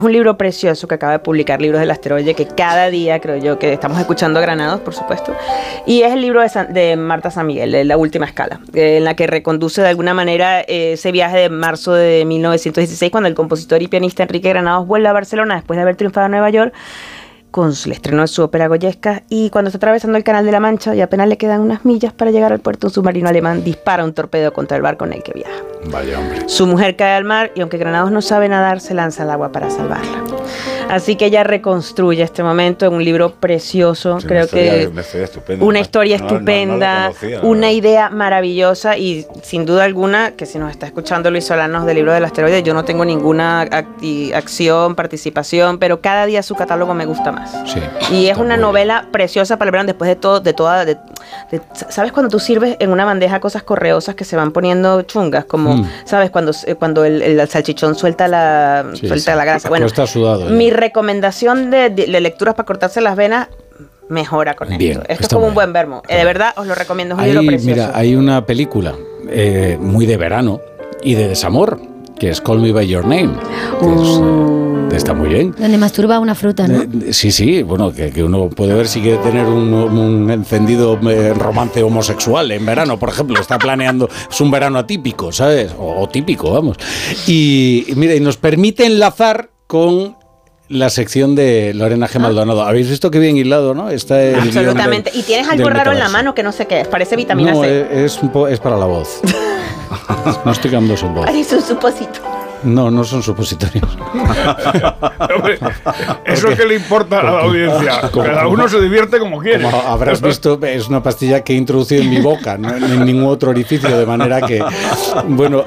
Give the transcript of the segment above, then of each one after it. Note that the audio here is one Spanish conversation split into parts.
Un libro precioso que acaba de publicar Libros del Asteroide, que cada día creo yo que estamos escuchando a Granados, por supuesto, y es el libro de Marta San Miguel, de La Última Escala, en la que reconduce de alguna manera ese viaje de marzo de 1916, cuando el compositor y pianista Enrique Granados vuelve a Barcelona después de haber triunfado en Nueva York con el estreno de su ópera Goyesca, y cuando está atravesando el Canal de la Mancha y apenas le quedan unas millas para llegar al puerto, un submarino alemán dispara un torpedo contra el barco en el que viaja. Vaya hombre. Su mujer cae al mar y aunque Granados no sabe nadar, se lanza al agua para salvarla. Así que ella reconstruye este momento en un libro precioso, sí, creo que una historia estupenda, una idea maravillosa, y sin duda alguna, que si nos está escuchando Luis Solanos del Libro del Asteroide, yo no tengo ninguna acción, participación, pero cada día su catálogo me gusta más. Sí, y es una novela preciosa para el verano, después de ¿sabes cuando tú sirves en una bandeja cosas correosas que se van poniendo chungas? Como, ¿sabes? Cuando el salchichón suelta la grasa. Bueno, está sudado, mi recomendación de lecturas para cortarse las venas mejora con esto. Esto es como un buen vermo. De verdad, os lo recomiendo, es un libro precioso. Mira, hay una película muy de verano y de desamor, que es Call Me By Your Name. Está muy bien. Donde masturba una fruta, ¿no? Sí, bueno, que uno puede ver si quiere tener un encendido romance homosexual en verano, por ejemplo. Está planeando, es un verano atípico, ¿sabes? O típico, vamos. Y mira, y nos permite enlazar con la sección de Lorena G. Maldonado. ¿Habéis visto qué bien hilado, no? Está el absolutamente. Y tienes algo raro en la mano que no sé qué es. Parece vitamina C. Es para la voz. No estoy quedando sin voz. Es un suposito. No son supositorios. Hombre, eso es que le importa a la audiencia. Cada uno se divierte como quiere. Como habrás visto, es una pastilla que he introducido en mi boca, no en ningún otro orificio, de manera que, bueno,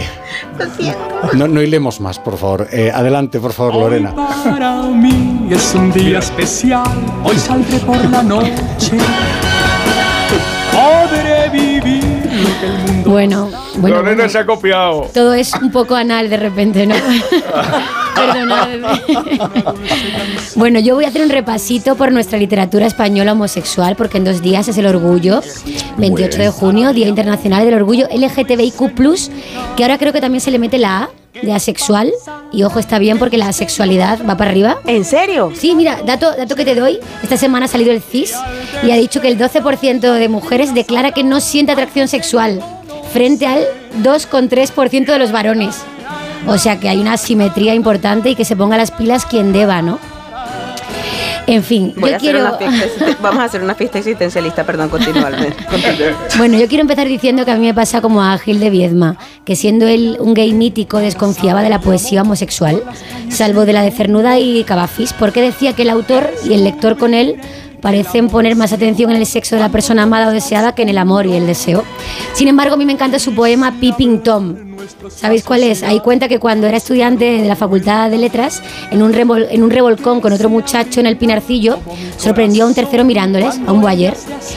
no hilemos más, por favor. Adelante, por favor, Lorena. Hoy para mí es un día especial. Hoy saldré por la noche. Podré vivir lo que el mundo... Bueno, Lorena se ha copiado. Todo es un poco anal de repente, ¿no? Perdonadme. Bueno, yo voy a hacer un repasito por nuestra literatura española homosexual, porque en 2 días es el orgullo, 28 de junio, Día Internacional del Orgullo LGTBIQ+, que ahora creo que también se le mete la A de asexual, y ojo, está bien porque la asexualidad va para arriba. ¿En serio? Sí, mira, dato que te doy, esta semana ha salido el CIS y ha dicho que el 12% de mujeres declara que no siente atracción sexual, frente al 2,3% de los varones. O sea que hay una asimetría importante, y que se ponga las pilas quien deba, ¿no? En fin, vamos a hacer una fiesta existencialista, perdón, continuamente. Bueno, yo quiero empezar diciendo que a mí me pasa como a Gil de Viedma, que siendo él un gay mítico desconfiaba de la poesía homosexual, salvo de la de Cernuda y Cavafis, porque decía que el autor y el lector con él parecen poner más atención en el sexo de la persona amada o deseada que en el amor y el deseo. Sin embargo, a mí me encanta su poema Peeping Tom. ¿Sabéis cuál es? Ahí cuenta que cuando era estudiante de la Facultad de Letras, en un revolcón con otro muchacho en el Pinarcillo, sorprendió a un tercero mirándoles, a un voyeur,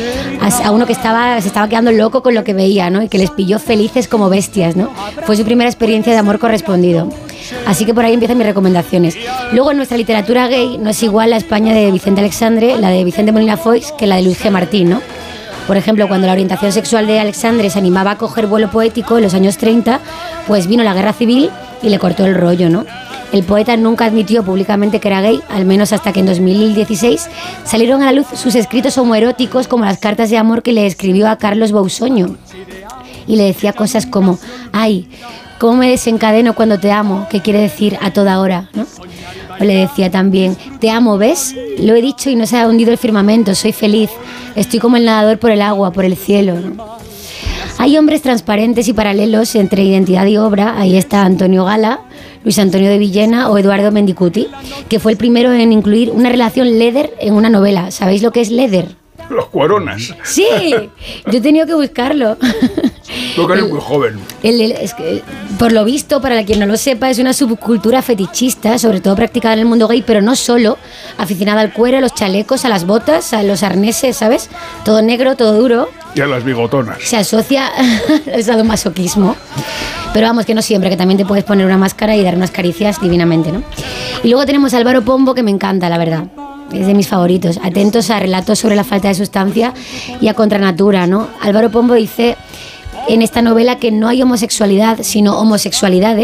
a uno que se estaba quedando loco con lo que veía, ¿no? Y que les pilló felices como bestias, ¿no? Fue su primera experiencia de amor correspondido. Así que por ahí empiezan mis recomendaciones. Luego, en nuestra literatura gay no es igual la España de Vicente Alexandre, la de Vicente Molina Foix, que la de Luis G. Martín, ¿no? Por ejemplo, cuando la orientación sexual de Alexandre se animaba a coger vuelo poético en los años 30, pues vino la guerra civil y le cortó el rollo, ¿no? El poeta nunca admitió públicamente que era gay, al menos hasta que en 2016 salieron a la luz sus escritos homoeróticos, como las cartas de amor que le escribió a Carlos Bousoño. Y le decía cosas como: ay, cómo me desencadeno cuando te amo, que quiere decir a toda hora, ¿no? O le decía también: te amo, ¿ves? Lo he dicho y no se ha hundido el firmamento, soy feliz, estoy como el nadador por el agua, por el cielo, ¿no? Hay hombres transparentes y paralelos entre identidad y obra. Ahí está Antonio Gala, Luis Antonio de Villena o Eduardo Mendicuti, que fue el primero en incluir una relación leather en una novela. ¿Sabéis lo que es leather? Los cueronas. Sí, yo he tenido que buscarlo. Tú que eres muy joven. Es que, por lo visto, para quien no lo sepa, es una subcultura fetichista, sobre todo practicada en el mundo gay, pero no solo, aficionada al cuero, a los chalecos, a las botas, a los arneses, ¿sabes? Todo negro, todo duro. Y a las bigotonas. Se asocia al sadomasoquismo. Pero vamos, que no siempre, que también te puedes poner una máscara y dar unas caricias divinamente, ¿no? Y luego tenemos a Álvaro Pombo, que me encanta, la verdad. Es de mis favoritos. Atentos a relatos sobre la falta de sustancia y a contranatura, ¿no? Álvaro Pombo dice en esta novela que no hay homosexualidad, sino homosexualidades,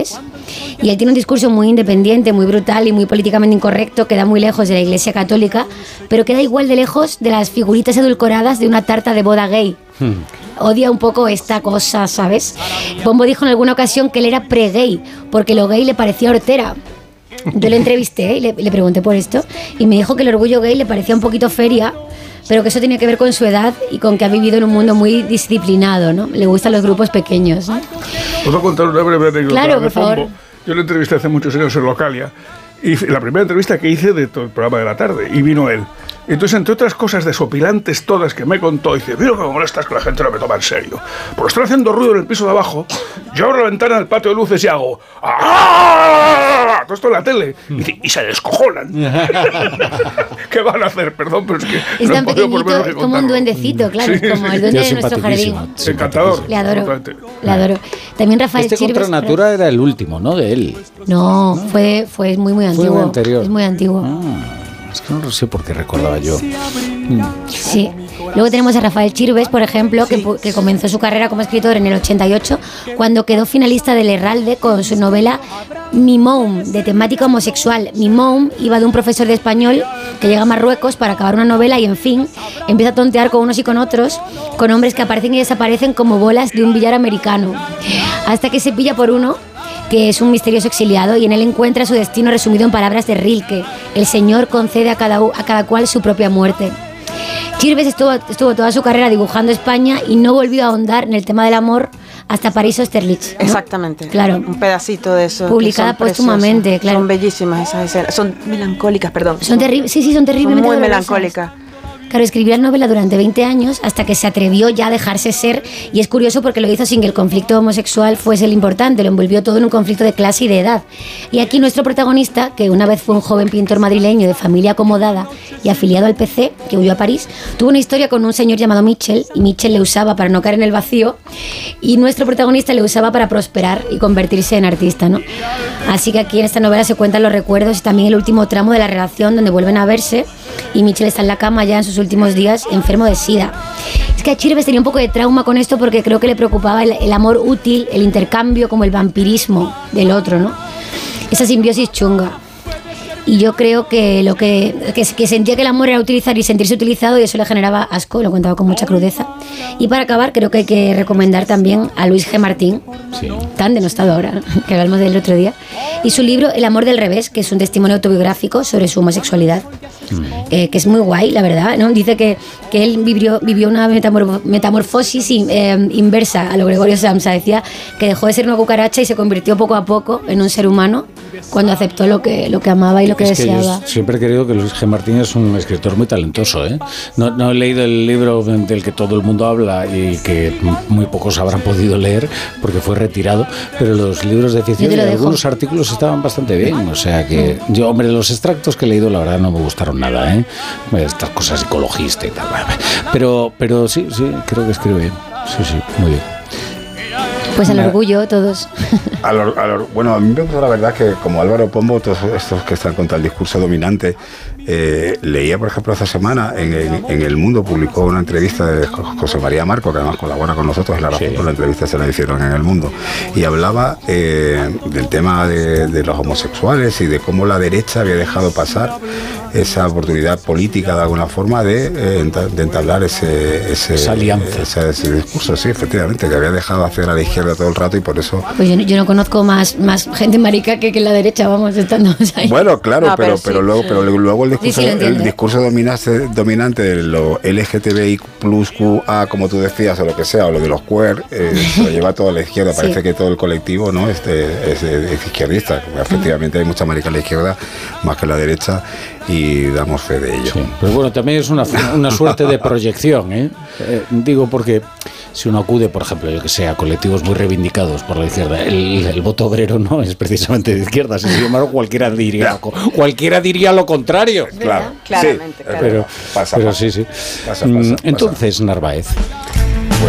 Y él tiene un discurso muy independiente, muy brutal y muy políticamente incorrecto, queda muy lejos de la Iglesia Católica, pero queda igual de lejos de las figuritas edulcoradas de una tarta de boda gay. Odia un poco esta cosa, ¿sabes? Pombo dijo en alguna ocasión que él era pre-gay, porque lo gay le parecía hortera. Yo le entrevisté y le pregunté por esto, y me dijo que el orgullo gay le parecía un poquito feria, pero que eso tenía que ver con su edad y con que ha vivido en un mundo muy disciplinado, ¿no? Le gustan los grupos pequeños, ¿no? Os voy a contar una breve anécdota. Claro, de por favor. Pombo. Yo le entrevisté hace muchos años en Localia, y la primera entrevista que hice de todo el programa de la tarde, y vino él. Entonces, entre otras cosas desopilantes todas que me contó, dice, mira que me molesta es que la gente no me toma en serio. Por estar haciendo ruido en el piso de abajo, yo abro la ventana del patio de luces y hago ¡ah! Todo esto en la tele. Y se descojonan. ¿Qué van a hacer? Perdón, pero es que Es no tan he podido por pequeñito, menos que es como un contarlo. duendecito, claro, Sí, es como sí. el duende Tío de nuestro jardín. simpaticísimo. Encantador. Le adoro, Absolutamente. le adoro. También Rafael Este Chirves. contra natura era el último, ¿no? De él. No, fue muy antiguo. Fue anterior. Es muy antiguo. Es que no lo sé por qué recordaba yo. Sí. Luego tenemos a Rafael Chirves, por ejemplo, que comenzó su carrera como escritor en el 88, cuando quedó finalista del Herralde con su novela Mi Mom, de temática homosexual. Mi Mom iba de un profesor de español que llega a Marruecos para acabar una novela y, en fin, empieza a tontear con unos y con otros, con hombres que aparecen y desaparecen como bolas de un billar americano. Hasta que se pilla por uno que es un misterioso exiliado, y en él encuentra su destino resumido en palabras de Rilke: el Señor concede a cada cual su propia muerte. Chirves estuvo toda su carrera dibujando España y no volvió a ahondar en el tema del amor hasta París Austerlitz, ¿no? Exactamente. Claro. Un pedacito de eso. Publicada que son póstumamente, preciosas. claro. Son bellísimas esas escenas. Son melancólicas, perdón. Son terribles, sí, son Son terriblemente muy dolorosas. melancólicas. Claro, escribió la novela durante 20 años hasta que se atrevió ya a dejarse ser, y es curioso porque lo hizo sin que el conflicto homosexual fuese el importante, lo envolvió todo en un conflicto de clase y de edad. Y aquí nuestro protagonista, que una vez fue un joven pintor madrileño de familia acomodada y afiliado al PC, que huyó a París, tuvo una historia con un señor llamado Mitchell, y Mitchell le usaba para no caer en el vacío, y nuestro protagonista le usaba para prosperar y convertirse en artista, ¿no? Así que aquí en esta novela se cuentan los recuerdos y también el último tramo de la relación, donde vuelven a verse, y Mitchell está en la cama ya en sus últimos días, enfermo de SIDA. Es que a Chirves tenía un poco de trauma con esto, porque creo que le preocupaba el amor útil, el intercambio, como el vampirismo del otro, ¿no? Esa simbiosis chunga. Y yo creo que que sentía que el amor era utilizar y sentirse utilizado, y eso le generaba asco, lo contaba con mucha crudeza. Y para acabar, creo que hay que recomendar también a Luis G. Martín, Sí. tan denostado ahora, que hablamos del otro día, y su libro El amor del revés, que es un testimonio autobiográfico sobre su homosexualidad, que es muy guay, la verdad, ¿no? Dice que él vivió una metamorfosis inversa a lo Gregorio Samsa. Decía que dejó de ser una cucaracha y se convirtió poco a poco en un ser humano cuando aceptó lo que amaba y lo que Es que deseaba. yo siempre he creído que Luis G. Martín es un escritor muy talentoso, ¿eh? No he leído el libro del que todo el mundo habla y que muy pocos habrán podido leer porque fue retirado, pero los libros de ficción Yo te y lo dejo. algunos artículos estaban bastante bien. O sea que yo, hombre, los extractos que he leído la verdad no me gustaron nada, ¿eh? Estas cosas ecologistas y tal. Pero sí, creo que escribe bien. Sí, muy bien. Pues al orgullo, todos. Bueno, a mí me gusta la verdad que, como Álvaro Pombo, todos estos que están contra el discurso dominante, leía, por ejemplo, esta semana en El Mundo publicó una entrevista de José María Marco, que además colabora con nosotros en La Razón, con la entrevista se la hicieron en El Mundo, y hablaba del tema de los homosexuales y de cómo la derecha había dejado pasar esa oportunidad política de alguna forma de entablar esa alianza. ese discurso, sí, efectivamente, que había dejado hacer a la izquierda todo el rato, y por eso... Pues yo no conozco más gente marica que la derecha, vamos, estando ahí. Bueno, claro, No, pero sí. luego el discurso, Sí, lo entiendo. el discurso dominante de lo LGTBI plus QA, como tú decías, o lo que sea, o lo de los queer, se lo lleva toda la izquierda. Parece Sí. que todo el colectivo, ¿no? es izquierdista. Efectivamente hay mucha marica en la izquierda más que en la derecha, y damos fe de ello. Sí, pero bueno, también es una suerte de proyección, ¿eh? Digo, porque si uno acude, por ejemplo, yo que sé, a colectivos muy reivindicados por la izquierda, el voto obrero no es precisamente de izquierda, sin embargo cualquiera diría lo contrario. Claro, Claramente, sí, claro. Pero pasa. sí. Pasa. Entonces, Narváez,